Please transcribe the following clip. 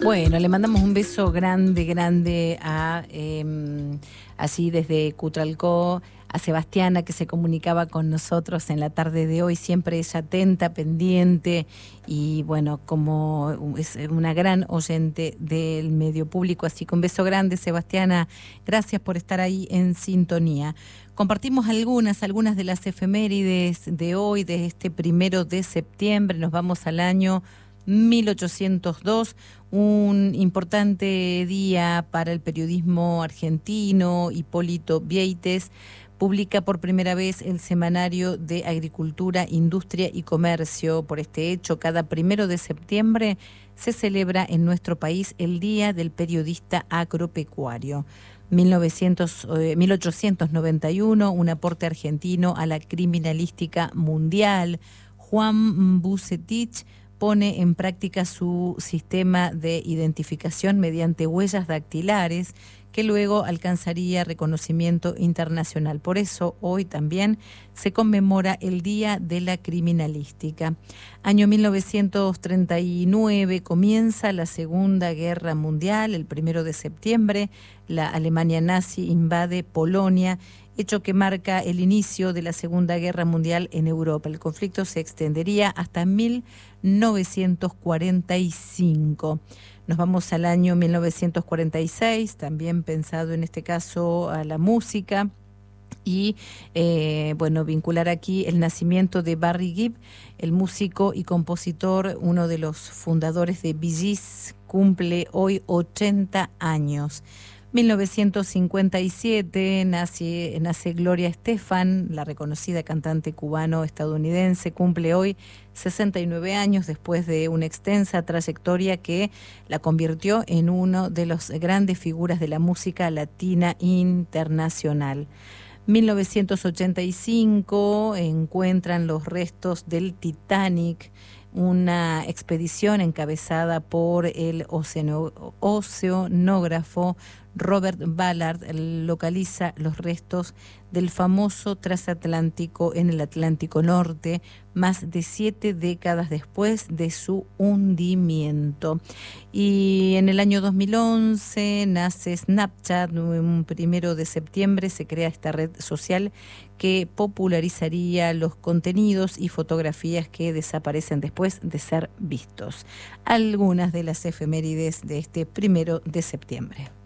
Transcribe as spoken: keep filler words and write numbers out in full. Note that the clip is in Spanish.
Bueno, le mandamos un beso grande, grande a, eh, así desde Cutralcó, a Sebastiana, que se comunicaba con nosotros en la tarde de hoy, siempre ella atenta, pendiente, y bueno, como es una gran oyente del medio público, así que un beso grande, Sebastiana, gracias por estar ahí en sintonía. Compartimos algunas, algunas de las efemérides de hoy, de este primero de septiembre, nos vamos al año mil ochocientos dos, un importante día para el periodismo argentino. Hipólito Vieites publica por primera vez el Semanario de Agricultura, Industria y Comercio. Por este hecho, cada primero de septiembre se celebra en nuestro país el Día del Periodista Agropecuario. mil ochocientos noventa y uno, un aporte argentino a la criminalística mundial. Juan Bucetich pone en práctica su sistema de identificación mediante huellas dactilares que luego alcanzaría reconocimiento internacional. Por eso hoy también se conmemora el Día de la Criminalística. Año mil novecientos treinta y nueve, comienza la Segunda Guerra Mundial. El primero de septiembre, la Alemania nazi invade Polonia, hecho que marca el inicio de la Segunda Guerra Mundial en Europa. El conflicto se extendería hasta mil novecientos cuarenta y cinco. Nos vamos al año mil novecientos cuarenta y seis, también pensado en este caso a la música, y eh, bueno, vincular aquí el nacimiento de Barry Gibb, el músico y compositor, uno de los fundadores de Bee Gees, cumple hoy ochenta años. mil novecientos cincuenta y siete nace, nace Gloria Estefan, la reconocida cantante cubano-estadounidense, cumple hoy sesenta y nueve años después de una extensa trayectoria que la convirtió en una de las grandes figuras de la música latina internacional. mil novecientos ochenta y cinco encuentran los restos del Titanic. Una expedición encabezada por el oceano, oceanógrafo Robert Ballard localiza los restos del famoso transatlántico en el Atlántico Norte, más de siete décadas después de su hundimiento. Y en el año dos mil once nace Snapchat. Un primero de septiembre se crea esta red social que popularizaría los contenidos y fotografías que desaparecen después de ser vistos. Algunas de las efemérides de este primero de septiembre.